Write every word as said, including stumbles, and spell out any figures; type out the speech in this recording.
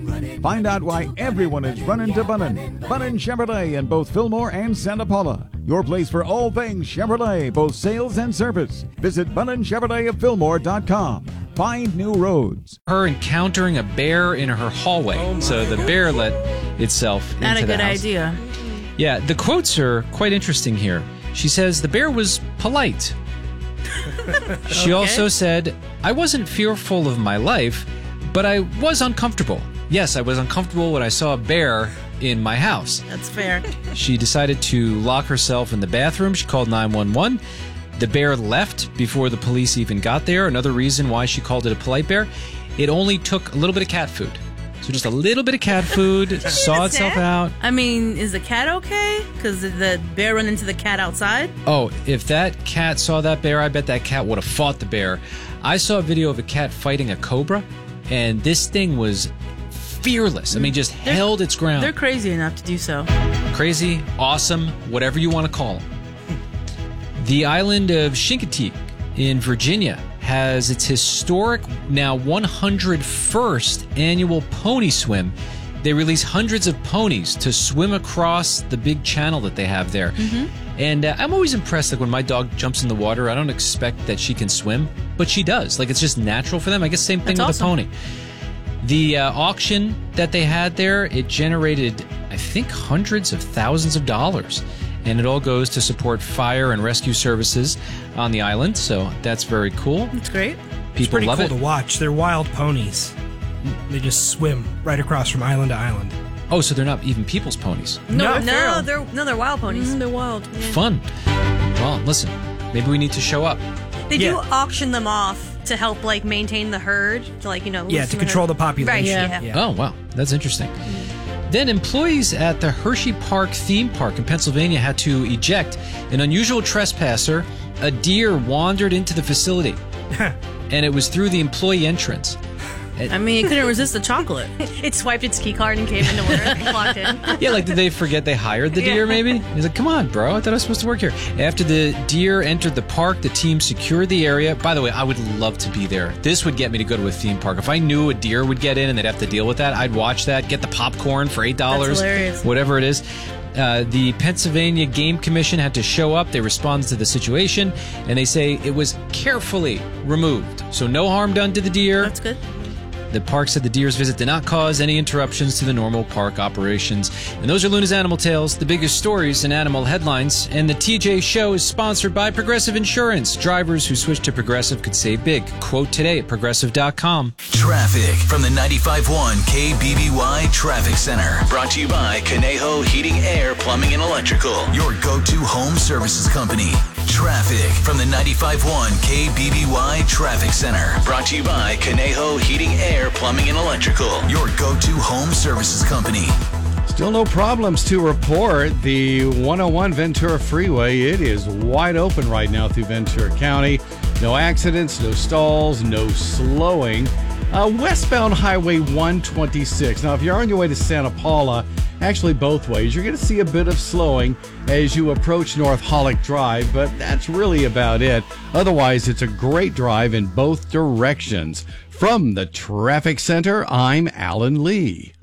Find out why everyone is running to Bunnin. Bunnin Chevrolet in both Fillmore and Santa Paula. Your place for all things Chevrolet, both sales and service. Visit Bunnin Chevrolet of Fillmore dot com. Find new roads. Her encountering a bear in her hallway. Oh so the bear let itself Not into a the good house. idea. Yeah, the quotes are quite interesting here. She says the bear was polite. She Okay. also said, I wasn't fearful of my life, but I was uncomfortable. Yes, I was uncomfortable when I saw a bear in my house. That's fair. She decided to lock herself in the bathroom. She called nine one one. The bear left before the police even got there. Another reason why she called it a polite bear, it only took a little bit of cat food. So just a little bit of cat food, saw itself out. I mean, is the cat okay? Because the bear ran into the cat outside? Oh, if that cat saw that bear, I bet that cat would have fought the bear. I saw a video of a cat fighting a cobra, and this thing was fearless. I mean, just They're- held its ground. They're crazy enough to do so. Crazy, awesome, whatever you want to call them. The island of Chincoteague in Virginia has its historic, now one hundred first annual pony swim. They release hundreds of ponies to swim across the big channel that they have there. Mm-hmm. And uh, I'm always impressed, like when my dog jumps in the water, I don't expect that she can swim, but she does. Like it's just natural for them. I guess same thing That's with awesome. a pony. The uh, auction that they had there, it generated, I think, hundreds of thousands of dollars. And it all goes to support fire and rescue services on the island. So that's very cool. That's great. It's People pretty love cool it. to watch. They're wild ponies. They just swim right across from island to island. Oh, so they're not even people's ponies. No, they're No, feral. they're no, they're wild ponies. Mm, they're wild. Fun. Well, listen, maybe we need to show up. They do Yeah. auction them off to help like maintain the herd, to like you know. Yeah, loosen to control the herd. population. Right. Yeah. Yeah. Oh, wow. That's interesting. Then employees at the Hershey Park theme park in Pennsylvania had to eject an unusual trespasser. A deer wandered into the facility, and it was through the employee entrance. I mean, it couldn't resist the chocolate. It swiped its key card and came into work and clocked in. Yeah, like, did they forget they hired the deer, Yeah. maybe? He's like, come on, bro. I thought I was supposed to work here. After the deer entered the park, the team secured the area. By the way, I would love to be there. This would get me to go to a theme park. If I knew a deer would get in and they'd have to deal with that, I'd watch that, get the popcorn for eight dollars. That's hilarious. Whatever it is. Uh, the Pennsylvania Game Commission had to show up. They responded to the situation, and they say it was carefully removed. So no harm done to the deer. That's good. The park said the deer's visit did not cause any interruptions to the normal park operations. And those are Luna's Animal Tales, the biggest stories in animal headlines. And the T J Show is sponsored by Progressive Insurance. Drivers who switch to Progressive could save big. Quote today at progressive dot com. Traffic from the ninety-five point one K B B Y Traffic Center. Brought to you by Conejo Heating, Air, Plumbing, and Electrical. Your go-to home services company. Traffic from the ninety-five point one K B B Y Traffic Center. Brought to you by Conejo Heating, Air, Plumbing, and Electrical. Your go-to home services company. Still no problems to report. The one oh one Ventura Freeway, it is wide open right now through Ventura County. No accidents, no stalls, no slowing. Uh, westbound Highway one twenty-six. Now, if you're on your way to Santa Paula, actually both ways, you're going to see a bit of slowing as you approach North Hollick Drive, but that's really about it. Otherwise, it's a great drive in both directions. From the Traffic Center, I'm Alan Lee.